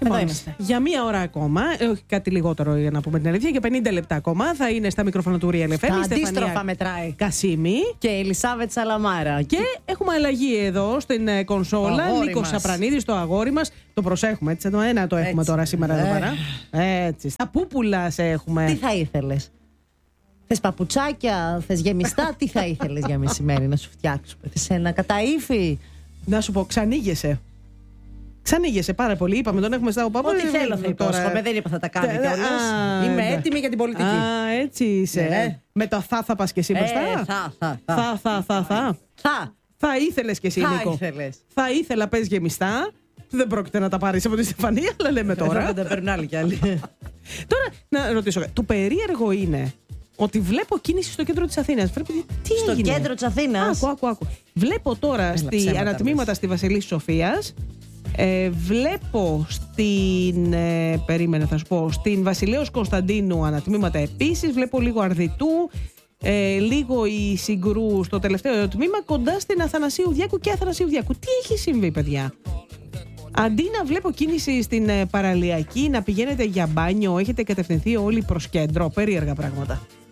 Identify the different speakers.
Speaker 1: Εδώ είμαστε.
Speaker 2: Για μία ώρα ακόμα, όχι κάτι λιγότερο για να πούμε την αλήθεια, για 50 λεπτά ακόμα θα είναι στα μικρόφωνα του Real FM.
Speaker 1: Τα αντίστροφα μετράει.
Speaker 2: Κασίμη.
Speaker 1: Και η Ελισάβετ Σαλαμάρα.
Speaker 2: Και έχουμε αλλαγή εδώ στην κονσόλα. Νίκος Σαπρανίδης, το αγόρι μας. Το προσέχουμε, έτσι. Ένα το έχουμε τώρα σήμερα εδώ πέρα. Έτσι. Στα πούπουλα σε έχουμε.
Speaker 1: Τι θα ήθελες? Θες παπουτσάκια, θες γεμιστά, τι θα ήθελες για μεσημέρι να σου φτιάξουμε? Θες ένα καταήφι?
Speaker 2: Να σου πω, ξανήγεσαι. Ξανήγεσαι πάρα πολύ. Είπαμε, τον έχουμε στα οπαπού.
Speaker 1: Ό,τι θέλω θα υπόσχομαι. Δεν είπα θα τα κάνω κιόλας. Είμαι έτοιμη για την πολιτική.
Speaker 2: Α, έτσι είσαι.
Speaker 1: Ναι.
Speaker 2: Με το θα πας και εσύ μπροστά.
Speaker 1: Θα.
Speaker 2: Θα ήθελες και εσύ,
Speaker 1: Θα
Speaker 2: Νίκο.
Speaker 1: ήθελες.
Speaker 2: Θα ήθελα, πες γεμιστά. Δεν πρόκειται να τα πάρεις από τη Στεφανία, αλλά λέμε τώρα.
Speaker 1: Δεν τα παίρνουν άλλοι κι άλλοι.
Speaker 2: Τώρα, να ρωτήσω. Το περίεργο είναι ότι βλέπω κίνηση στο κέντρο της Αθήνας. Τι
Speaker 1: Στο
Speaker 2: έγινε?
Speaker 1: κέντρο της Αθήνας.
Speaker 2: Άκου. Βλέπω τώρα
Speaker 1: ψέματα
Speaker 2: ανατμήματα στη Βασιλής Σοφίας. Βλέπω στην. Περίμενε, θα σου πω. Στην Βασιλέως Κωνσταντίνου ανατμήματα επίσης. Βλέπω λίγο Αρδιτού. Λίγο η Συγκρού στο τελευταίο τμήμα, κοντά στην Αθανασίου Διάκου και Αθανασίου Διάκου. Τι έχει συμβεί, παιδιά? Αντί να βλέπω κίνηση στην παραλιακή, να πηγαίνετε για μπάνιο, έχετε κατευθυνθεί όλοι προς κέντρο. Περίεργα πράγματα.